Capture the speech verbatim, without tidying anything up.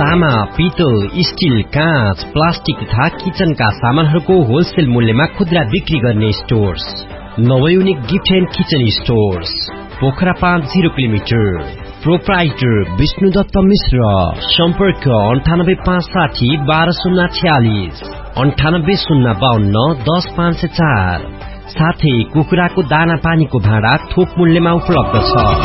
तामा, पितल, स्टील, काँच, प्लास्टिक तथा किचनका सामानहरूको होलसेल मूल्यमा खुद्रा बिक्री गर्ने stores नवयुनिक gift and kitchen stores, Pokhara पाँच zero kilometre. Proprietor Vishnu Dutt मिश्र। सम्पर्क अन्ठानब्बे पाँच साठी बाह्र शून्य छयालिस, अन्ठानब्बे शून्य बाहन्न दस पाँच सय चार। साथै कुखुराको दाना पानीको भाँडा थोक मूल्यमा उपलब्ध छ।